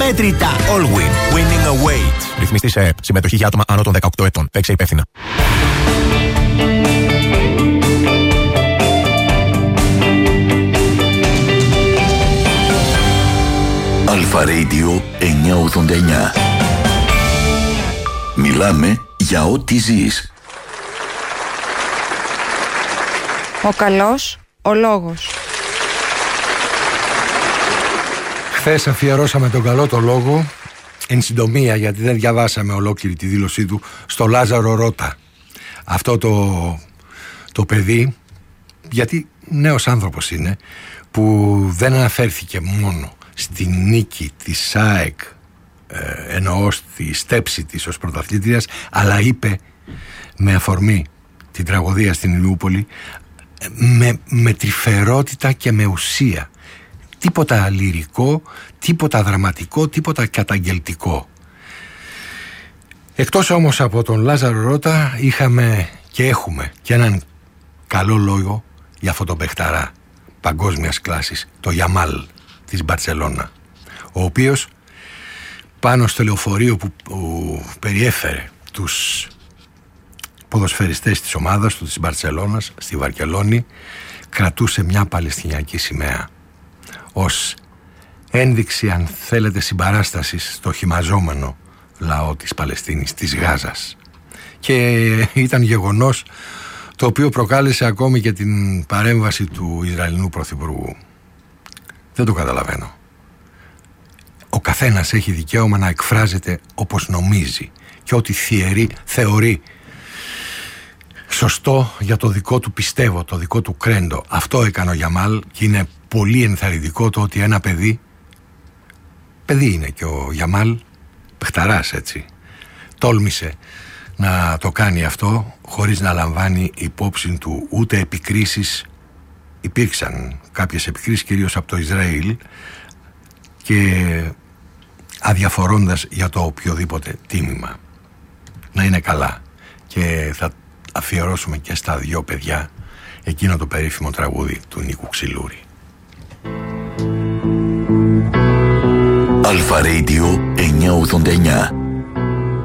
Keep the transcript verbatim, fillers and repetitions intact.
αμέτρητα. All win. Winning awaits. Ρυθμιστή σε ΕΕΠ. Συμμετοχή για άτομα άνω των δεκαοκτώ ετών. Παίξε υπεύθυνα. Αλφα Radio εννιακόσια ογδόντα εννιά. Μιλάμε για ό,τι ζεις. Ο καλός, ο λόγος. Χθες αφιερώσαμε τον καλό το λόγο, εν συντομία, γιατί δεν διαβάσαμε ολόκληρη τη δήλωσή του, στο Λάζαρο Ρώτα. Αυτό το, το παιδί, γιατί νέος άνθρωπος είναι, που δεν αναφέρθηκε μόνο στη νίκη της ΑΕΚ, ε, εννοώ στη στέψη της ως πρωταθλήτριας, αλλά είπε με αφορμή την τραγωδία στην Ηλιούπολη, με, με τρυφερότητα και με ουσία. Τίποτα λυρικό, τίποτα δραματικό, τίποτα καταγγελτικό. Εκτός όμως από τον Λάζαρο Ρώτα, είχαμε και έχουμε και έναν καλό λόγο για αυτόν τον παιχταρά παγκόσμιας κλάσης, το Γιαμάλ της Μπαρτσελώνα, ο οποίος πάνω στο λεωφορείο που, που περιέφερε τους ποδοσφαιριστές της ομάδας του της Μπαρτσελώνας στη Βαρκελόνη, κρατούσε μια παλαιστινιακή σημαία ως ένδειξη, αν θέλετε, συμπαράστασης στο χυμαζόμενο λαό της Παλαιστίνης, της Γάζας. Και ήταν γεγονός το οποίο προκάλεσε ακόμη και την παρέμβαση του Ισραηλινού Πρωθυπουργού. Δεν το καταλαβαίνω. Ο καθένας έχει δικαίωμα να εκφράζεται όπως νομίζει και ό,τι θεωρεί, θεωρεί σωστό για το δικό του πιστεύω, το δικό του κρέντο. Αυτό έκανε ο Γιαμάλ και είναι πολύ ενθαρρυντικό το ότι ένα παιδί, παιδί είναι και ο Γιαμάλ, παιχταράς έτσι, τόλμησε να το κάνει αυτό χωρίς να λαμβάνει υπόψη του ούτε επικρίσεις. Υπήρξαν κάποιες επικρίσεις κυρίως από το Ισραήλ και αδιαφορώντας για το οποιοδήποτε τίμημα. Να είναι καλά. Και θα αφιερώσουμε και στα δυο παιδιά εκείνο το περίφημο τραγούδι του Νίκου Ξυλούρη. Αλφα Radio εννιακόσια ογδόντα εννιά.